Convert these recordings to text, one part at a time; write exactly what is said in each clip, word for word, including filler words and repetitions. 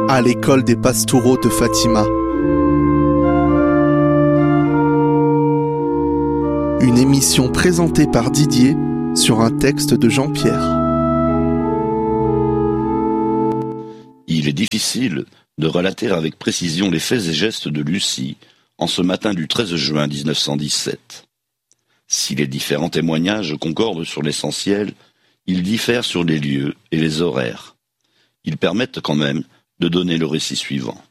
à l'école des Pastoureaux de Fatima. Une émission présentée par Didier sur un texte de Jean-Pierre. Il est difficile de relater avec précision les faits et gestes de Lucie en ce matin du treize juin mille neuf cent dix-sept. Si les différents témoignages concordent sur l'essentiel, ils diffèrent sur les lieux et les horaires. Ils permettent quand même de donner le récit suivant.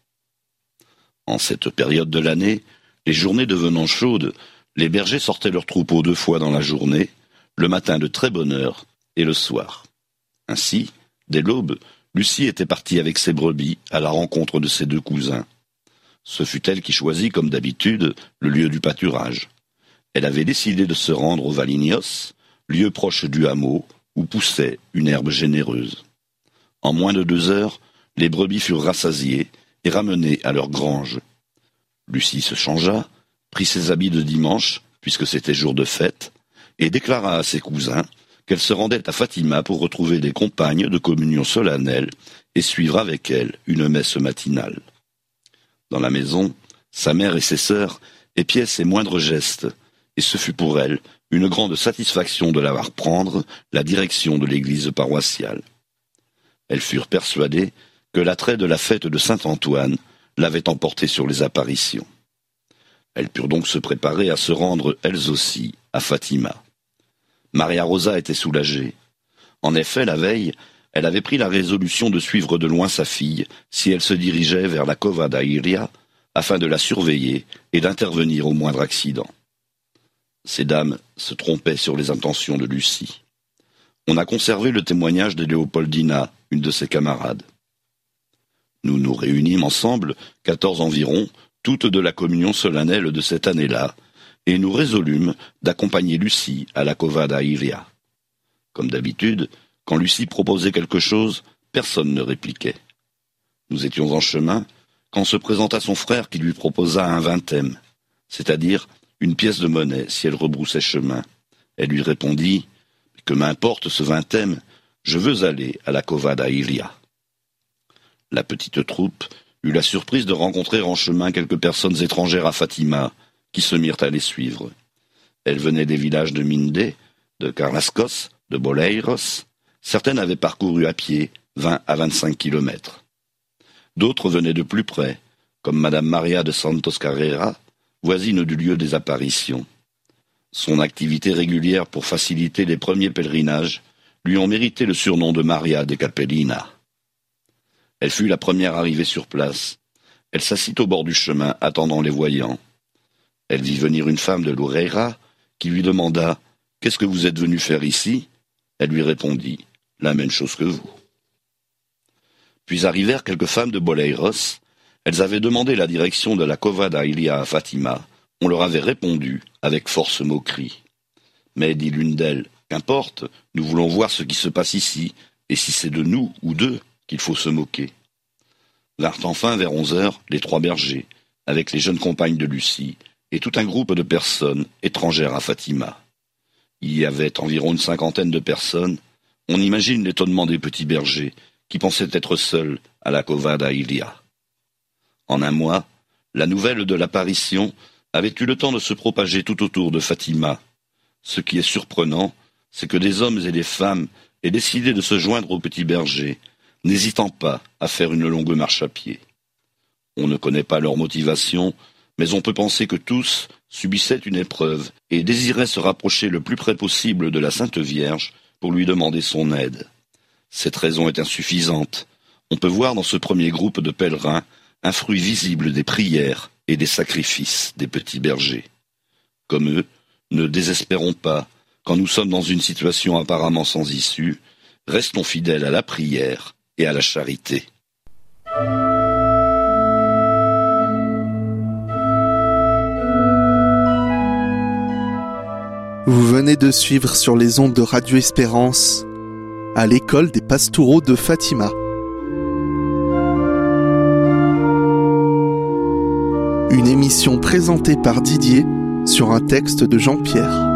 En cette période de l'année, les journées devenant chaudes, les bergers sortaient leurs troupeaux deux fois dans la journée, le matin de très bonne heure et le soir. Ainsi, dès l'aube, Lucie était partie avec ses brebis à la rencontre de ses deux cousins. Ce fut elle qui choisit, comme d'habitude, le lieu du pâturage. Elle avait décidé de se rendre au Valignos, lieu proche du hameau, où poussait une herbe généreuse. En moins de deux heures, les brebis furent rassasiées et ramenées à leur grange. Lucie se changea, prit ses habits de dimanche, puisque c'était jour de fête, et déclara à ses cousins qu'elle se rendait à Fatima pour retrouver des compagnes de communion solennelle et suivre avec elle une messe matinale. Dans la maison, sa mère et ses sœurs épiaient ses moindres gestes, et ce fut pour elle une grande satisfaction de la voir prendre la direction de l'église paroissiale. Elles furent persuadées que l'attrait de la fête de Saint-Antoine l'avait emportée sur les apparitions. Elles purent donc se préparer à se rendre, elles aussi, à Fatima. Maria Rosa était soulagée. En effet, la veille, elle avait pris la résolution de suivre de loin sa fille si elle se dirigeait vers la Cova da Iria afin de la surveiller et d'intervenir au moindre accident. Ces dames se trompaient sur les intentions de Lucie. On a conservé le témoignage de Léopoldina, une de ses camarades. Nous nous réunîmes ensemble, quatorze environ, toutes de la communion solennelle de cette année-là, et nous résolûmes d'accompagner Lucie à la Cova da Iria. Comme d'habitude, quand Lucie proposait quelque chose, personne ne répliquait. Nous étions en chemin, quand se présenta son frère qui lui proposa un vingtaine, c'est-à-dire une pièce de monnaie si elle rebroussait chemin. Elle lui répondit « Que m'importe ce vingtaine, je veux aller à la Cova da Iria ». La petite troupe eut la surprise de rencontrer en chemin quelques personnes étrangères à Fatima, qui se mirent à les suivre. Elles venaient des villages de Minde, de Carrascos, de Boleiros. Certaines avaient parcouru à pied vingt à vingt-cinq kilomètres. D'autres venaient de plus près, comme Madame Maria de Santos Carrera, voisine du lieu des apparitions. Son activité régulière pour faciliter les premiers pèlerinages lui ont mérité le surnom de Maria de Capellina. Elle fut la première arrivée sur place. Elle s'assit au bord du chemin, attendant les voyants. Elle vit venir une femme de Loureira, qui lui demanda « Qu'est-ce que vous êtes venu faire ici ?» Elle lui répondit « La même chose que vous. » Puis arrivèrent quelques femmes de Boleiros. Elles avaient demandé la direction de la Cova da Iria à Fatima. On leur avait répondu avec force moquerie. « Mais, dit l'une d'elles, qu'importe, nous voulons voir ce qui se passe ici, et si c'est de nous ou d'eux qu'il faut se moquer. » Vinrent enfin vers onze heures les trois bergers, avec les jeunes compagnes de Lucie, et tout un groupe de personnes étrangères à Fatima. Il y avait environ une cinquantaine de personnes. On imagine l'étonnement des petits bergers, qui pensaient être seuls à la Cova da Iria. En un mois, la nouvelle de l'apparition avait eu le temps de se propager tout autour de Fatima. Ce qui est surprenant, c'est que des hommes et des femmes aient décidé de se joindre aux petits bergers, n'hésitant pas à faire une longue marche à pied. On ne connaît pas leur motivation, mais on peut penser que tous subissaient une épreuve et désiraient se rapprocher le plus près possible de la Sainte Vierge pour lui demander son aide. Cette raison est insuffisante. On peut voir dans ce premier groupe de pèlerins un fruit visible des prières et des sacrifices des petits bergers. Comme eux, ne désespérons pas. Quand nous sommes dans une situation apparemment sans issue, restons fidèles à la prière et à la charité. Vous venez de suivre sur les ondes de Radio Espérance à l'école des Pastoureaux de Fatima. Une émission présentée par Didier sur un texte de Jean-Pierre.